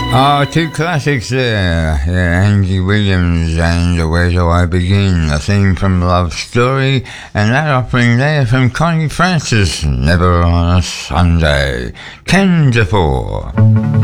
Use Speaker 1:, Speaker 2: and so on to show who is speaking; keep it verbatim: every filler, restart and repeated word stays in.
Speaker 1: Ah, two classics there. Yeah, Angie Williams and Where Do I Begin? A theme from Love Story, and that offering there from Connie Francis, Never on a Sunday. Ken DeFore.